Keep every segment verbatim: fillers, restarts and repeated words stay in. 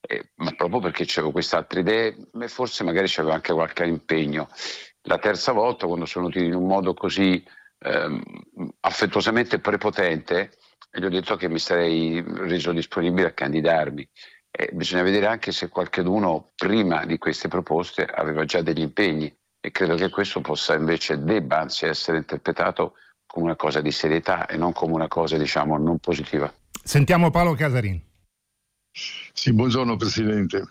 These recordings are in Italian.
eh, ma proprio perché c'avevo queste altre idee e forse magari c'avevo anche qualche impegno. La terza volta, quando sono venuti in un modo così ehm, affettuosamente prepotente, gli ho detto che mi sarei reso disponibile a candidarmi. Eh, bisogna vedere anche se qualcuno prima di queste proposte aveva già degli impegni, e credo che questo possa invece, debba anzi essere interpretato come una cosa di serietà e non come una cosa, diciamo, non positiva. Sentiamo Paolo Casarin. Sì, buongiorno Presidente.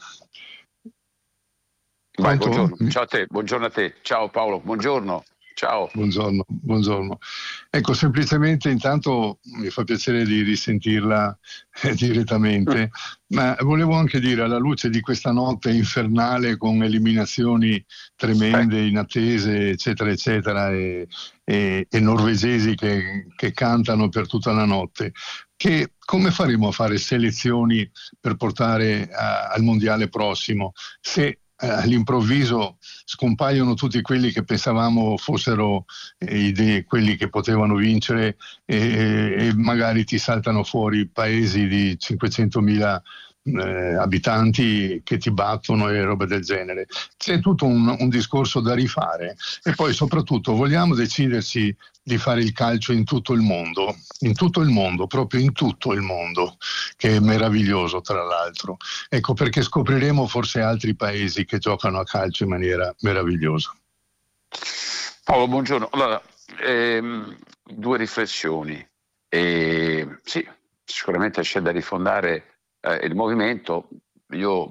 Vai, buongiorno. Ciao a te, buongiorno a te. Ciao Paolo, buongiorno. Ciao. Buongiorno, buongiorno. Ecco, semplicemente intanto mi fa piacere di risentirla eh, direttamente, ma volevo anche dire, alla luce di questa notte infernale con eliminazioni tremende, inattese, eccetera, eccetera, e, e, e norvegesi che, che cantano per tutta la notte, che come faremo a fare selezioni per portare a, al mondiale prossimo se all'improvviso scompaiono tutti quelli che pensavamo fossero eh, idee, quelli che potevano vincere, e, e magari ti saltano fuori paesi di cinquecentomila eh, abitanti che ti battono e robe del genere. C'è tutto un, un discorso da rifare, e poi soprattutto vogliamo deciderci di fare il calcio in tutto il mondo, in tutto il mondo, proprio in tutto il mondo, che è meraviglioso tra l'altro. Ecco perché scopriremo forse altri paesi che giocano a calcio in maniera meravigliosa. Paolo, buongiorno. Allora, ehm, due riflessioni. E, sì, sicuramente c'è da rifondare eh, il movimento. Io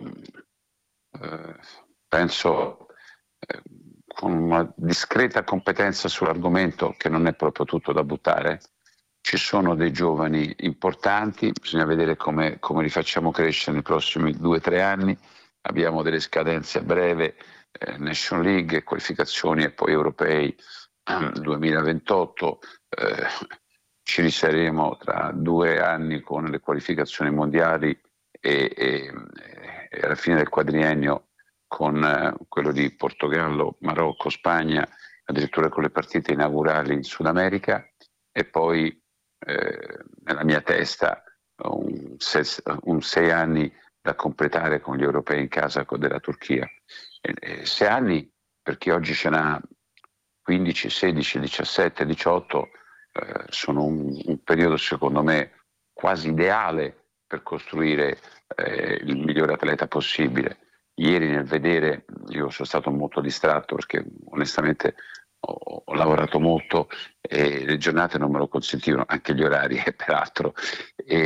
eh, penso eh, con una discreta competenza sull'argomento, che non è proprio tutto da buttare. Ci sono dei giovani importanti, bisogna vedere come, come li facciamo crescere nei prossimi due o tre anni. Abbiamo delle scadenze a breve, eh, Nation League, qualificazioni e poi europei duemilaventotto, eh, ci riseremo tra due anni con le qualificazioni mondiali e, e, e alla fine del quadriennio con eh, quello di Portogallo, Marocco, Spagna, addirittura con le partite inaugurali in Sud America, e poi eh, nella mia testa un sei, un sei anni da completare con gli europei in casa della Turchia. E, e sei anni perché oggi ce n'ha quindici, sedici, diciassette, diciotto, eh, sono un, un periodo secondo me quasi ideale per costruire eh, il migliore atleta possibile. Ieri nel vedere, io sono stato molto distratto perché onestamente ho, ho lavorato molto e le giornate non me lo consentivano, anche gli orari peraltro, e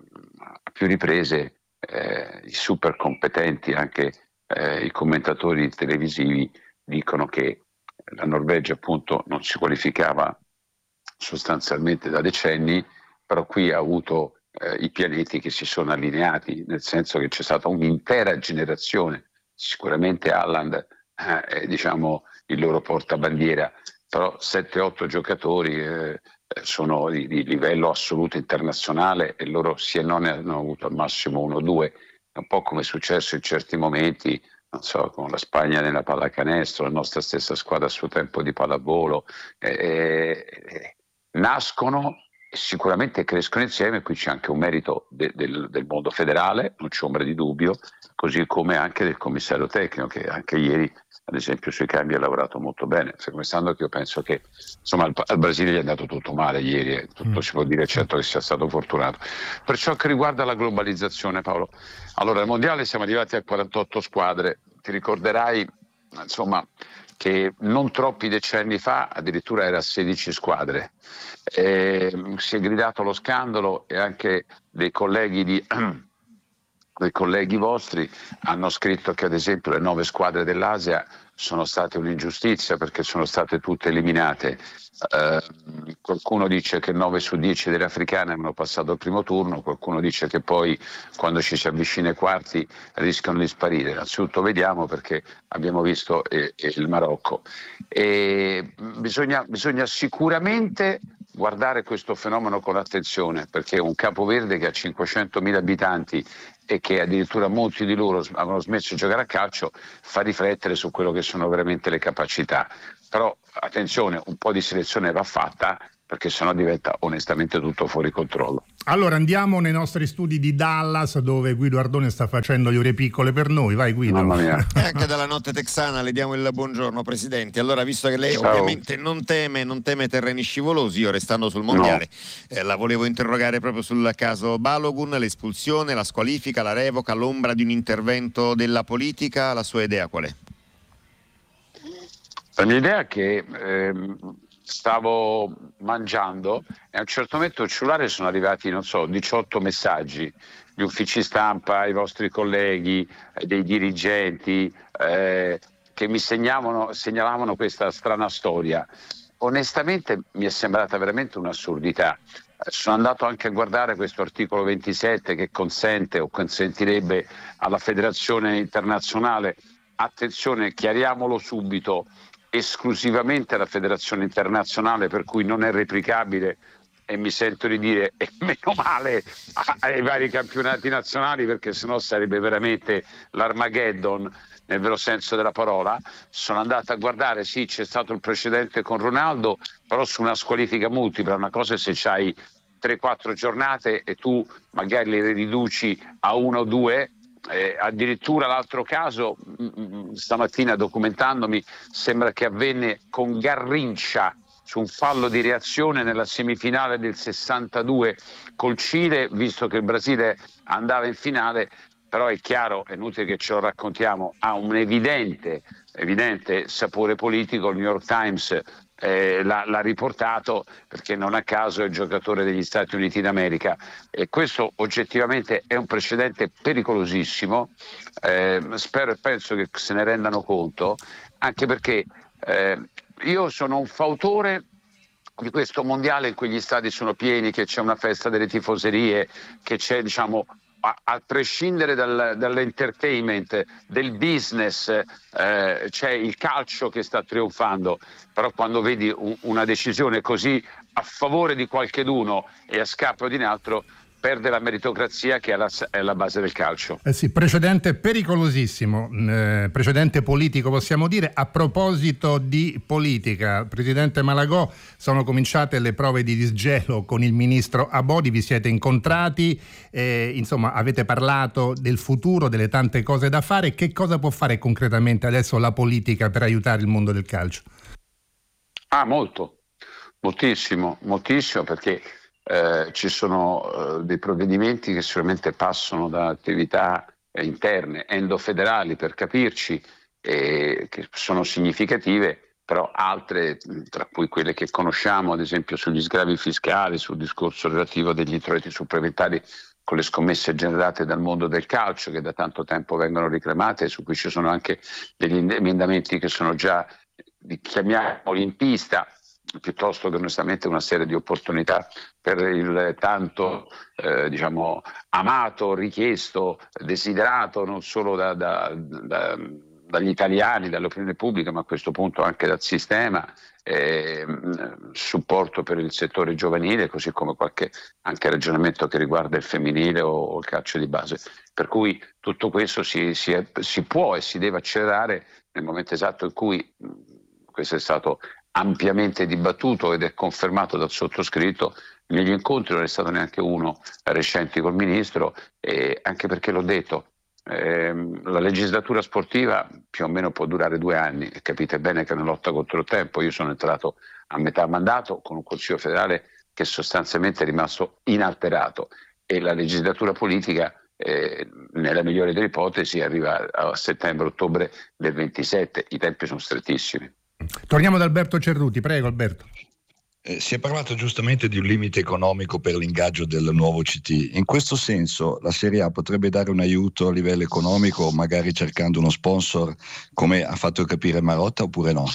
a più riprese eh, i super competenti, anche eh, i commentatori televisivi dicono che la Norvegia appunto non si qualificava sostanzialmente da decenni, però qui ha avuto eh, i pianeti che si sono allineati, nel senso che c'è stata un'intera generazione, sicuramente Haaland eh, è diciamo il loro portabandiera, però sette otto giocatori eh, sono di, di livello assoluto internazionale e loro sì e no ne hanno avuto al massimo uno o due, è un po' come è successo in certi momenti, non so, con la Spagna nella pallacanestro, la nostra stessa squadra a suo tempo di pallavolo, eh, eh, nascono e sicuramente crescono insieme. Qui c'è anche un merito de, del, del mondo federale, non c'è ombra di dubbio, così come anche del commissario tecnico, che anche ieri ad esempio sui cambi ha lavorato molto bene, fermo restando che io penso che insomma al, al Brasile gli è andato tutto male ieri, e tutto mm. si può dire, certo che sia stato fortunato. Per ciò che riguarda la globalizzazione, Paolo, allora al mondiale siamo arrivati a quarantotto squadre, ti ricorderai insomma che non troppi decenni fa addirittura era sedici squadre, e si è gridato lo scandalo e anche dei colleghi di dei colleghi vostri hanno scritto che ad esempio le nove squadre dell'Asia sono state un'ingiustizia perché sono state tutte eliminate. Eh, qualcuno dice che nove su dieci delle africane hanno passato il primo turno, qualcuno dice che poi quando ci si avvicina ai quarti rischiano di sparire. Innanzitutto vediamo, perché abbiamo visto eh, eh, il Marocco. E bisogna, bisogna sicuramente guardare questo fenomeno con attenzione, perché un Capoverde che ha cinquecentomila abitanti e che addirittura molti di loro avevano smesso di giocare a calcio fa riflettere su quello che sono veramente le capacità. Però attenzione, un po' di selezione va fatta perché sennò diventa onestamente tutto fuori controllo. Allora andiamo nei nostri studi di Dallas, dove Guido Ardone sta facendo le ore piccole per noi. Vai Guido. Mamma mia. E anche dalla notte texana le diamo il buongiorno, Presidente. Allora, visto che lei Ciao. ovviamente non teme, non teme terreni scivolosi, io restando sul mondiale no. eh, la volevo interrogare proprio sul caso Balogun, l'espulsione, la squalifica, la revoca, l'ombra di un intervento della politica. La sua idea qual è? La mia idea è che ehm, stavo mangiando e a un certo momento il cellulare sono arrivati, non so, diciotto messaggi, gli uffici stampa, i vostri colleghi, eh, dei dirigenti eh, che mi segnavano, segnalavano questa strana storia. Onestamente mi è sembrata veramente un'assurdità. Sono andato anche a guardare questo articolo ventisette che consente o consentirebbe alla Federazione Internazionale, attenzione, chiariamolo subito, esclusivamente alla Federazione Internazionale, per cui non è replicabile, e mi sento di dire e meno male ai vari campionati nazionali, perché sennò sarebbe veramente l'Armageddon nel vero senso della parola. Sono andato a guardare, sì, c'è stato il precedente con Ronaldo, però su una squalifica multipla. Una cosa è se c'hai tre quattro giornate e tu magari le riduci a uno o due. Eh, addirittura l'altro caso, mh, stamattina documentandomi, sembra che avvenne con Garrincha su un fallo di reazione nella semifinale del sessantadue col Cile, visto che il Brasile andava in finale. Però è chiaro, è inutile che ce lo raccontiamo, ha un evidente, evidente sapore politico. Il New York Times eh, l'ha, l'ha riportato, perché non a caso è giocatore degli Stati Uniti d'America, e questo oggettivamente è un precedente pericolosissimo. Eh, spero e penso che se ne rendano conto, anche perché eh, io sono un fautore di questo mondiale in cui gli stadi sono pieni, che c'è una festa delle tifoserie, che c'è, diciamo, a, a prescindere dal, dall'entertainment, del business, eh, c'è il calcio che sta trionfando. Però quando vedi un, una decisione così a favore di qualcheduno e a scapito di un altro, perde la meritocrazia, che è la, è la base del calcio. Eh sì, precedente pericolosissimo, eh, precedente politico possiamo dire. A proposito di politica, Presidente Malagò, sono cominciate le prove di disgelo con il ministro Abodi, vi siete incontrati, eh, insomma avete parlato del futuro, delle tante cose da fare. Che cosa può fare concretamente adesso la politica per aiutare il mondo del calcio? Ah, molto, moltissimo, moltissimo, perché Eh, ci sono eh, dei provvedimenti che sicuramente passano da attività eh, interne, endofederali per capirci, eh, che sono significative, però altre, tra cui quelle che conosciamo, ad esempio sugli sgravi fiscali, sul discorso relativo degli introiti supplementari con le scommesse generate dal mondo del calcio, che da tanto tempo vengono reclamate, su cui ci sono anche degli emendamenti che sono già, chiamiamoli in pista, piuttosto che onestamente una serie di opportunità per il tanto eh, diciamo amato, richiesto, desiderato non solo da, da, da, dagli italiani, dall'opinione pubblica, ma a questo punto anche dal sistema, eh, supporto per il settore giovanile, così come qualche anche ragionamento che riguarda il femminile o, o il calcio di base. Per cui tutto questo si, si, è, si può e si deve accelerare nel momento esatto in cui questo è stato ampiamente dibattuto ed è confermato dal sottoscritto. Negli incontri non è stato neanche uno recenti col ministro, e anche perché l'ho detto, ehm, la legislatura sportiva più o meno può durare due anni, e capite bene che è una lotta contro il tempo. Io sono entrato a metà mandato con un Consiglio federale che sostanzialmente è rimasto inalterato, e la legislatura politica eh, nella migliore delle ipotesi arriva a settembre-ottobre del ventisette. I tempi sono strettissimi. Torniamo da Alberto Cerruti, prego Alberto. Eh, si è parlato giustamente di un limite economico per l'ingaggio del nuovo C T. In questo senso la Serie A potrebbe dare un aiuto a livello economico, magari cercando uno sponsor, come ha fatto capire Marotta, oppure no?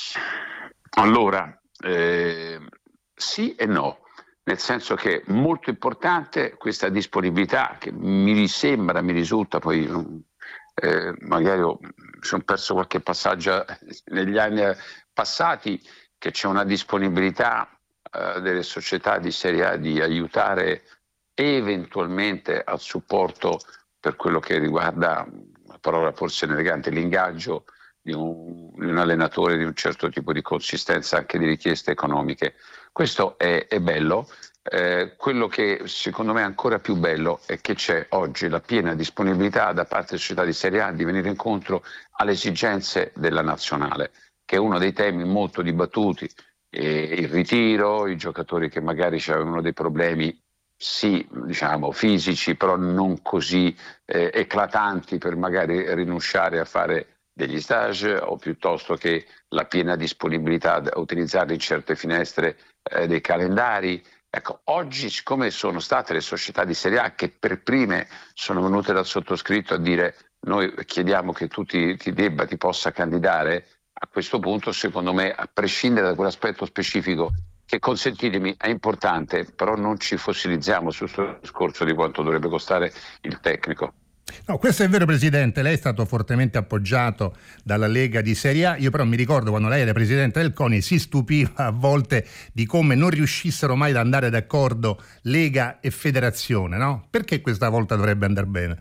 Allora, eh, sì e no, nel senso che è molto importante questa disponibilità, che mi sembra, mi risulta, poi eh, magari ho, mi sono perso qualche passaggio negli anni passati, che c'è una disponibilità eh, delle società di Serie A di aiutare eventualmente al supporto per quello che riguarda, la parola forse elegante, l'ingaggio di un, di un allenatore di un certo tipo di consistenza, anche di richieste economiche. Questo è, è bello. Eh, quello che secondo me è ancora più bello è che c'è oggi la piena disponibilità da parte della società di Serie A di venire incontro alle esigenze della nazionale, che è uno dei temi molto dibattuti. Eh, il ritiro, i giocatori che magari avevano dei problemi sì, diciamo fisici, però non così eh, eclatanti per magari rinunciare a fare degli stage, o piuttosto che la piena disponibilità a utilizzare in certe finestre eh, dei calendari. Ecco, oggi, siccome sono state le società di Serie A che per prime sono venute dal sottoscritto a dire noi chiediamo che tu ti, ti debba, ti possa candidare, a questo punto secondo me, a prescindere da quell'aspetto specifico che, consentitemi, è importante, però non ci fossilizziamo sul discorso di quanto dovrebbe costare il tecnico. No, questo è vero, Presidente, lei è stato fortemente appoggiato dalla Lega di Serie A. Io però mi ricordo quando lei era Presidente del CONI si stupiva a volte di come non riuscissero mai ad andare d'accordo Lega e Federazione, no? Perché questa volta dovrebbe andare bene?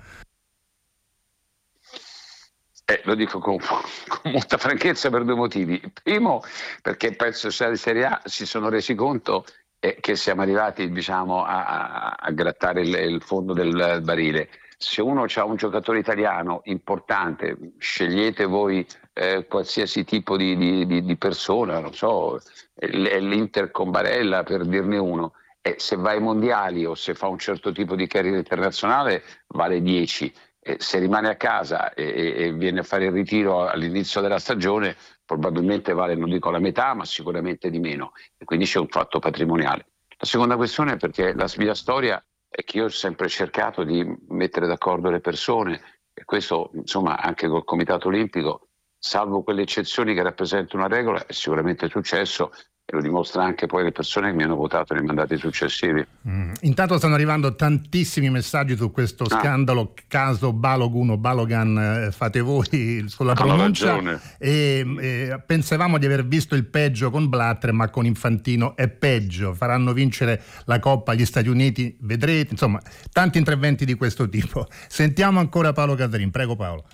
Eh, lo dico con, con molta franchezza per due motivi. Primo, perché penso che di Serie A si sono resi conto eh, che siamo arrivati, diciamo, a, a, a grattare il, il fondo del barile. Se uno ha un giocatore italiano importante, scegliete voi eh, qualsiasi tipo di, di, di, di persona, non so, l'Inter con Barella per dirne uno, e se va ai mondiali o se fa un certo tipo di carriera internazionale vale dieci. E se rimane a casa e, e viene a fare il ritiro all'inizio della stagione, probabilmente vale, non dico la metà, ma sicuramente di meno, e quindi c'è un fatto patrimoniale. La seconda questione è perché la mia storia è che io ho sempre cercato di mettere d'accordo le persone, e questo insomma anche col Comitato Olimpico, salvo quelle eccezioni che rappresentano una regola, è sicuramente successo, e lo dimostra anche poi le persone che mi hanno votato nei mandati successivi. Mm. Intanto stanno arrivando tantissimi messaggi su questo ah. scandalo caso Balogun o Balogan, eh, fate voi sulla pronuncia, e, e pensavamo di aver visto il peggio con Blatter, ma con Infantino è peggio, faranno vincere la Coppa agli Stati Uniti, vedrete, insomma tanti interventi di questo tipo. Sentiamo ancora Paolo Casarin, prego Paolo.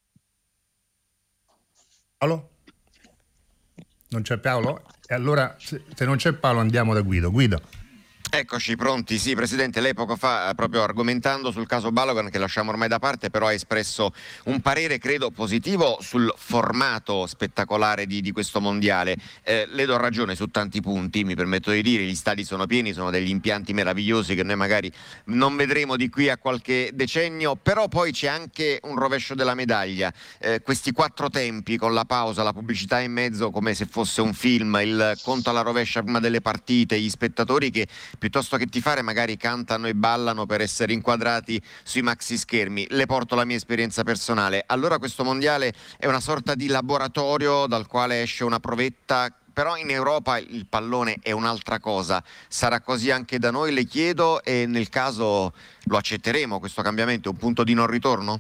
Paolo? Non c'è Paolo? E allora se non c'è Paolo andiamo da Guido. Guido. Eccoci pronti, sì Presidente, lei poco fa, proprio argomentando sul caso Balogun, che lasciamo ormai da parte, però ha espresso un parere credo positivo sul formato spettacolare di, di questo mondiale. Eh, le do ragione su tanti punti, mi permetto di dire, gli stadi sono pieni, sono degli impianti meravigliosi che noi magari non vedremo di qui a qualche decennio, però poi c'è anche un rovescio della medaglia, eh, questi quattro tempi con la pausa, la pubblicità in mezzo come se fosse un film, il conto alla rovescia prima delle partite, gli spettatori che piuttosto che tifare magari cantano e ballano per essere inquadrati sui maxi schermi. Le porto la mia esperienza personale. Allora questo mondiale è una sorta di laboratorio dal quale esce una provetta, però in Europa il pallone è un'altra cosa. Sarà così anche da noi, le chiedo, e nel caso lo accetteremo questo cambiamento, un punto di non ritorno?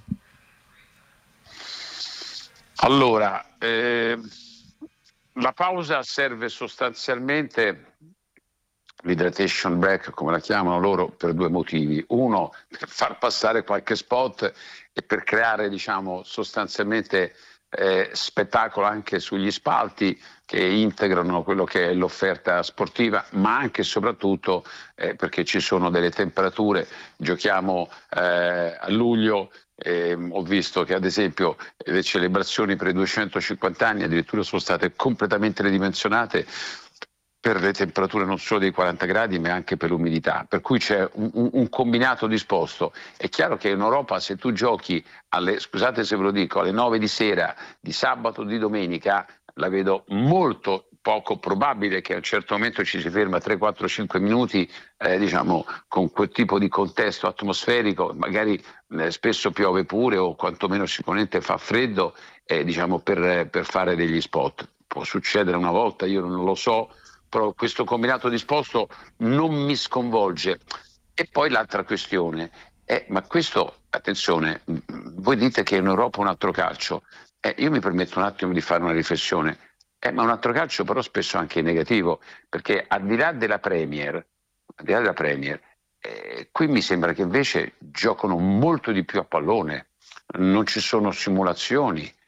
Allora, eh, la pausa serve sostanzialmente, l'hydration break come la chiamano loro, per due motivi. Uno, per far passare qualche spot e per creare, diciamo, sostanzialmente eh, spettacolo anche sugli spalti che integrano quello che è l'offerta sportiva, ma anche e soprattutto eh, perché ci sono delle temperature. Giochiamo eh, a luglio. Eh, ho visto che ad esempio le celebrazioni per i duecentocinquanta anni addirittura sono state completamente ridimensionate per le temperature non solo dei quaranta gradi ma anche per l'umidità, per cui c'è un, un combinato disposto. È chiaro che in Europa se tu giochi alle, scusate se ve lo dico, alle nove di sera di sabato o di domenica, la vedo molto poco probabile che a un certo momento ci si ferma tre, quattro, cinque minuti, eh, diciamo, con quel tipo di contesto atmosferico, magari eh, spesso piove pure o quantomeno sicuramente fa freddo, eh, diciamo, per, per fare degli spot. Può succedere una volta, io non lo so, però questo combinato disposto non mi sconvolge. E poi l'altra questione è, ma questo, attenzione, voi dite che in Europa è un altro calcio, eh, io mi permetto un attimo di fare una riflessione, eh, ma un altro calcio però spesso anche negativo, perché al di là della Premier, al di là della Premier, eh, qui mi sembra che invece giocano molto di più a pallone, non ci sono simulazioni,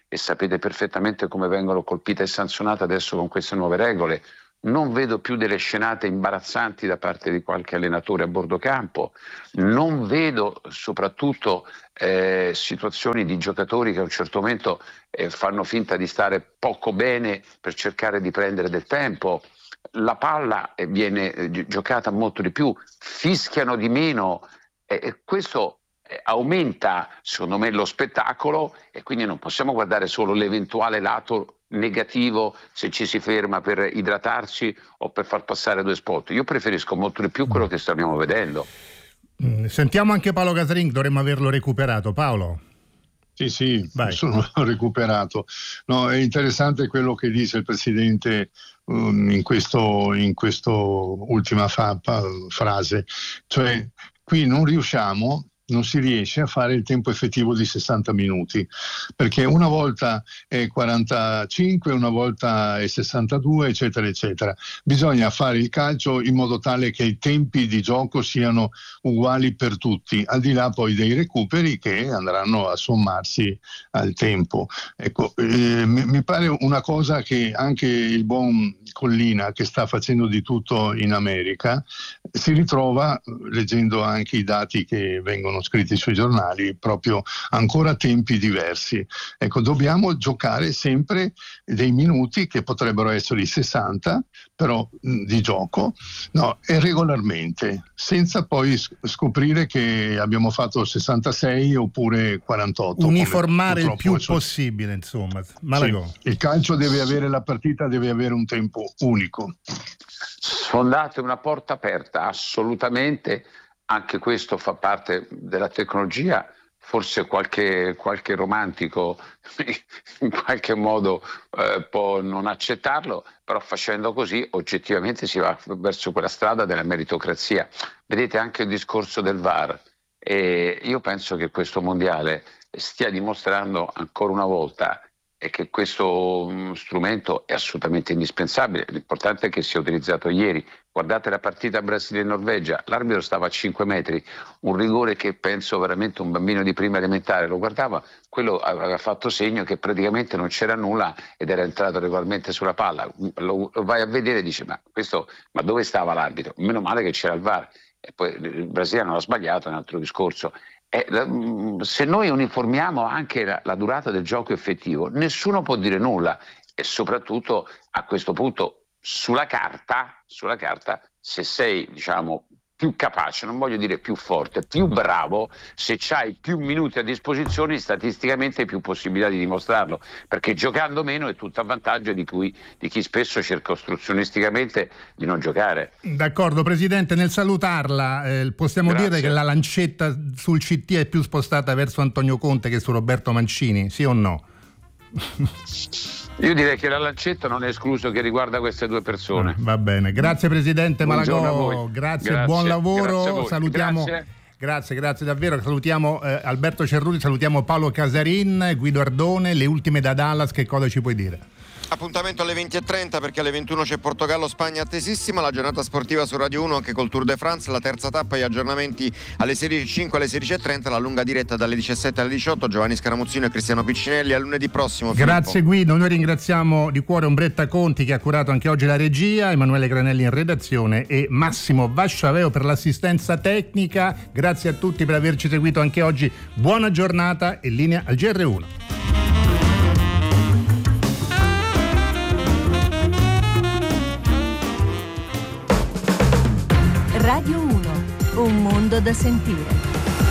e sapete perfettamente come vengono colpite e sanzionate adesso con queste nuove regole. Non vedo più delle scenate imbarazzanti da parte di qualche allenatore a bordo campo, non vedo soprattutto eh, situazioni di giocatori che a un certo momento eh, fanno finta di stare poco bene per cercare di prendere del tempo. La palla eh, viene eh, giocata molto di più, fischiano di meno e eh, questo eh, aumenta secondo me lo spettacolo, e quindi non possiamo guardare solo l'eventuale lato negativo se ci si ferma per idratarci o per far passare due spot. Io preferisco molto di più quello che stiamo vedendo. Sentiamo anche Paolo Casarin, dovremmo averlo recuperato. Paolo? Sì, sì, Vai. Sono recuperato. No, è interessante quello che dice il Presidente um, in questo, in questo ultima fa, fa, frase, cioè qui non riusciamo non si riesce a fare il tempo effettivo di sessanta minuti, perché una volta è quarantacinque, una volta è sessantadue, eccetera, eccetera. Bisogna fare il calcio in modo tale che i tempi di gioco siano uguali per tutti, al di là poi dei recuperi che andranno a sommarsi al tempo. Ecco, eh, mi, mi pare una cosa che anche il buon Collina, che sta facendo di tutto in America, si ritrova, leggendo anche i dati che vengono scritti sui giornali, proprio ancora tempi diversi. Ecco, dobbiamo giocare sempre dei minuti che potrebbero essere i sessanta, però mh, di gioco, no, e regolarmente, senza poi scoprire che abbiamo fatto sessantasei oppure quarantotto. Uniformare il più adesso possibile, insomma. Malagò. Sì, il calcio deve avere, la partita deve avere un tempo unico. Sfondate una porta aperta, assolutamente. Anche questo fa parte della tecnologia. Forse qualche, qualche romantico in qualche modo eh, può non accettarlo, però facendo così oggettivamente si va verso quella strada della meritocrazia. Vedete anche il discorso del V A R, e io penso che questo mondiale stia dimostrando ancora una volta e che questo um, strumento è assolutamente indispensabile. L'importante è che sia utilizzato ieri. Guardate la partita Brasile e Norvegia, l'arbitro stava a cinque metri, un rigore che penso veramente un bambino di prima elementare lo guardava, quello aveva fatto segno che praticamente non c'era nulla ed era entrato regolarmente sulla palla. Lo, lo vai a vedere e dici ma, questo, ma dove stava l'arbitro? Meno male che c'era il V A R. E poi il brasiliano ha sbagliato, è un altro discorso. Eh, se noi uniformiamo anche la, la durata del gioco effettivo, nessuno può dire nulla, e soprattutto a questo punto sulla carta, sulla carta se sei, diciamo, più capace, non voglio dire più forte, più bravo, se c'hai più minuti a disposizione, statisticamente hai più possibilità di dimostrarlo, perché giocando meno è tutto a vantaggio di, cui, di chi spesso cerca ostruzionisticamente di non giocare. D'accordo, Presidente, nel salutarla eh, possiamo Grazie. dire che la lancetta sul C T è più spostata verso Antonio Conte che su Roberto Mancini, sì o no? Io direi che la lancetta non è escluso che riguarda queste due persone. Va bene, grazie Presidente Malagò, grazie, grazie, buon lavoro, grazie salutiamo. Grazie. Grazie, grazie davvero. Salutiamo eh, Alberto Cerruti, salutiamo Paolo Casarin, Guido Ardone. Le ultime da Dallas, che cosa ci puoi dire? Appuntamento alle venti e trenta, perché alle ventuno c'è Portogallo-Spagna attesissima, la giornata sportiva su Radio uno anche col Tour de France, la terza tappa e aggiornamenti alle sedici e cinque, alle sedici e trenta, la lunga diretta dalle diciassette alle diciotto, Giovanni Scaramuzzino e Cristiano Piccinelli. A lunedì prossimo. Filippo. Grazie Guido, noi ringraziamo di cuore Ombretta Conti che ha curato anche oggi la regia, Emanuele Granelli in redazione e Massimo Vasciaveo per l'assistenza tecnica. Grazie a tutti per averci seguito anche oggi, buona giornata e linea al G R uno. Radio uno, un mondo da sentire.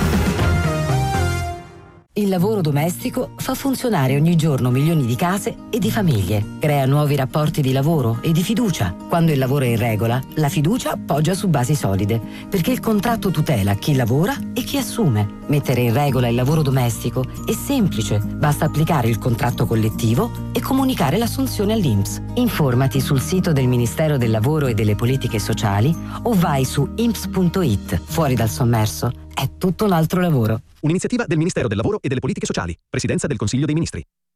Il lavoro domestico fa funzionare ogni giorno milioni di case e di famiglie. Crea nuovi rapporti di lavoro e di fiducia. Quando il lavoro è in regola, la fiducia poggia su basi solide, perché il contratto tutela chi lavora e chi assume. Mettere in regola il lavoro domestico è semplice, basta applicare il contratto collettivo e comunicare l'assunzione all'I N P S. Informati sul sito del Ministero del Lavoro e delle Politiche Sociali o vai su I N P S punto I T. Fuori dal sommerso è tutto un altro lavoro. Un'iniziativa del Ministero del Lavoro e delle Politiche Sociali, Presidenza del Consiglio dei Ministri.